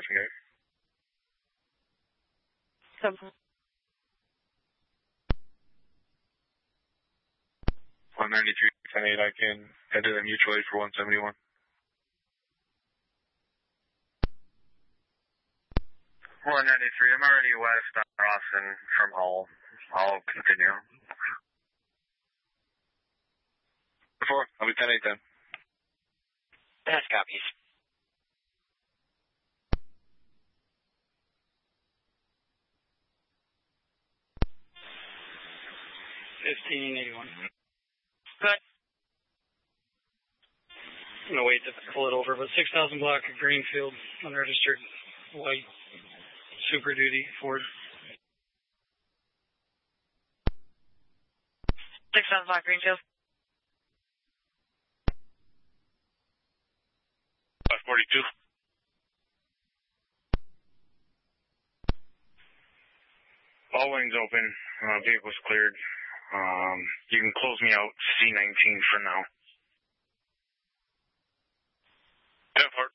Carson Gate. Sub. 193, 10-8, I can head to the mutual aid for 171. 193, I'm already west on Rawson from Hull. I'll continue. 4, I'll be 10-8 then. Pass copies. $15.81. Good. I'm gonna wait to pull it over, but 6,000 block of Greenfield, unregistered, white, Super Duty Ford. 6,000 block Greenfield. 542. All lanes open. Vehicle's cleared. You can close me out C19 for now. 10-4.